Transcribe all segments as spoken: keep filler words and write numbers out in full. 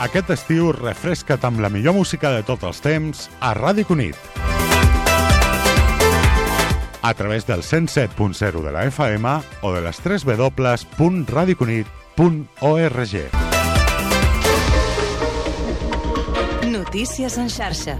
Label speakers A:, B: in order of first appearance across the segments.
A: Aquest estiu refresca't amb la millor música de tots els temps a Ràdio Cunit. A través del cent set punt zero de la F M o de les tres w punt radiocunit punt org.
B: Notícies en xarxa.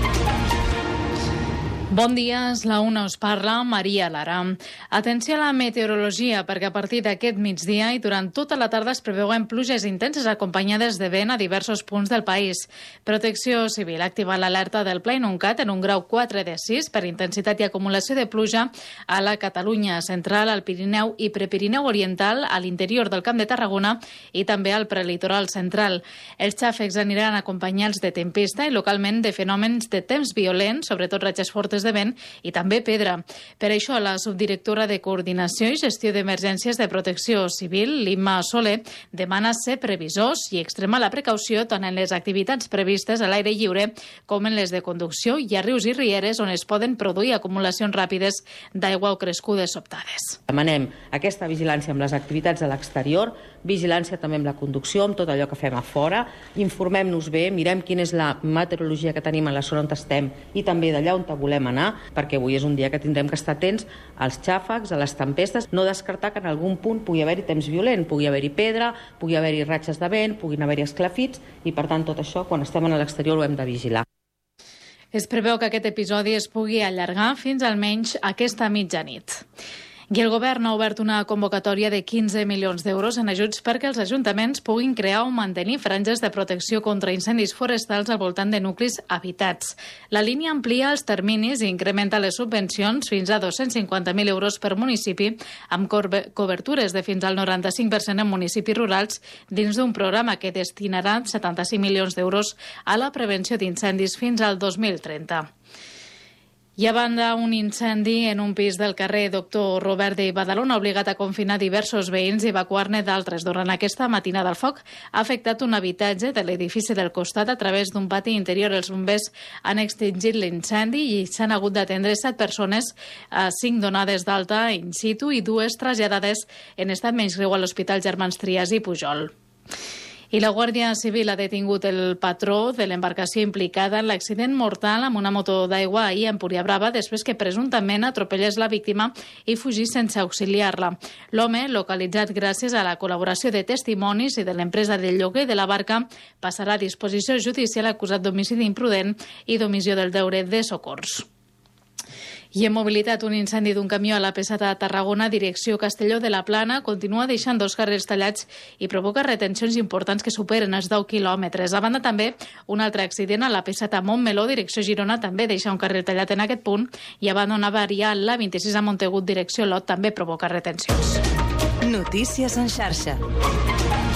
C: Bon dia, és la una, us parla Maria Lara. Atenció a la meteorologia, perquè a partir d'aquest migdia i durant tota la tarda es preveuen pluges intenses acompanyades de vent a diversos punts del país. Protecció Civil ha activat l'alerta del Pla Inuncat en un grau quatre de sis per intensitat i acumulació de pluja a la Catalunya central, al Pirineu i Prepirineu Oriental, a l'interior del Camp de Tarragona i també al prelitoral central. Els xàfecs aniran acompanyats de tempesta i localment de fenòmens de temps violents, sobretot ratxes fortes de vent i també pedra. Per això, la subdirectora de Coordinació i Gestió d'Emergències de Protecció Civil, L'Imma Soler, demana ser previsors i extremar la precaució tant en les activitats previstes a l'aire lliure com en les de conducció i a rius i rieres on es poden produir acumulacions ràpides d'aigua o crescudes sobtades.
D: Demanem aquesta vigilància amb les activitats a l'exterior, vigilància també amb la conducció, amb tot allò que fem a fora, informem-nos bé, mirem quina és la meteorologia que tenim a la zona on estem i també d'allà on volem anar, perquè avui és un dia que tindrem que estar atents als xàfecs, a les tempestes, no descartar que en algun punt pugui haver-hi temps violent, pugui haver-hi pedra, pugui haver-hi ratxes de vent, puguin haver-hi esclafits, i per tant tot això, quan estem a l'exterior, ho hem de vigilar.
C: Es preveu que aquest episodi es pugui allargar fins almenys aquesta mitjanit. I el govern ha obert una convocatòria de quinze milions d'euros en ajuts perquè els ajuntaments puguin crear o mantenir franges de protecció contra incendis forestals al voltant de nuclis habitats. La línia amplia els terminis i incrementa les subvencions fins a dos-cents cinquanta mil euros per municipi, amb cobertures de fins al noranta-cinc per cent en municipis rurals, dins d'un programa que destinarà setanta-cinc milions d'euros a la prevenció d'incendis fins al dos mil trenta. I a banda, un incendi en un pis del carrer Doctor Robert de Badalona ha obligat a confinar diversos veïns i evacuar-ne d'altres. Durant aquesta matinada, el foc ha afectat un habitatge de l'edifici del costat a través d'un pati interior. Els bombers han extingit l'incendi i s'han hagut d'atendre set persones, cinc donades d'alta in situ i dues traslladades en estat menys greu a l'Hospital Germans Trias i Pujol. I la Guàrdia Civil ha detingut el patró de l'embarcació implicada en l'accident mortal amb una moto d'aigua ahir a Empúria Brava després que presumptament atropellés la víctima i fugís sense auxiliar-la. L'home, localitzat gràcies a la col·laboració de testimonis i de l'empresa de lloguer de la barca, passarà a disposició judicial acusat d'homicidi imprudent i d'omissió del deure de socors. I en mobilitat, un incendi d'un camió a la P set a Tarragona, direcció Castelló de la Plana, continua deixant dos carrers tallats i provoca retencions importants que superen els deu quilòmetres. A banda, també, un altre accident a la P set a Montmeló, direcció Girona, també deixa un carrer tallat en aquest punt, i a banda una variant, la vint-i-sis a Montegut, direcció Lot, també provoca retencions.
B: Notícies en xarxa.